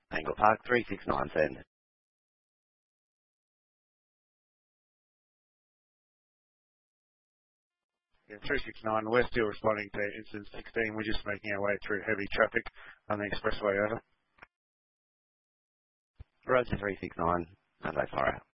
Angle Park 369 send. Yeah, 369, we're still responding to incident 16. We're just making our way through heavy traffic on the expressway, over. Roger 369, and I fire out.